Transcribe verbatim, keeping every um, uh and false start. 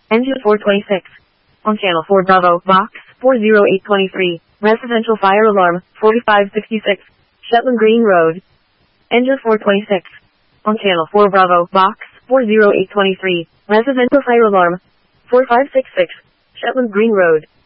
Engine four twenty-six. On channel four Bravo, box four zero eight two three, residential fire alarm, forty-five sixty-six, Shetland Green Road. Engine four twenty-six. On channel four Bravo, box four zero eight two three, residential fire alarm, four five six six, Shetland Green Road.